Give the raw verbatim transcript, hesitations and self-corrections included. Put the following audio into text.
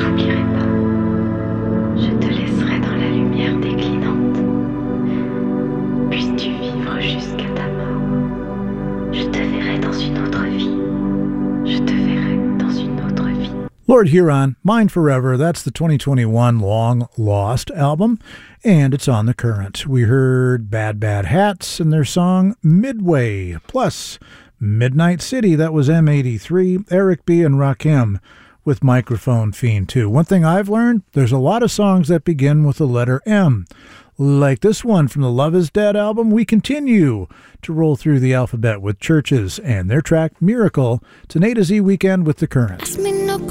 t'oublierai pas. Je te laisserai dans la lumière déclinante. Puisses-tu vivre jusqu'à ta mort. Je te verrai dans une autre vie. Je te verrai dans une autre vie. Lord Huron, Mine Forever, that's the twenty twenty-one Long Lost album, and it's on The Current. We heard Bad Bad Hats and their song Midway, plus Midnight City, that was M eighty-three, Eric B. and Rakim with Microphone Fiend too. One thing I've learned, there's a lot of songs that begin with the letter M. Like this one from the Love Is Dead album, we continue to roll through the alphabet with Churches and their track Miracle. It's an A to Z weekend with The Current.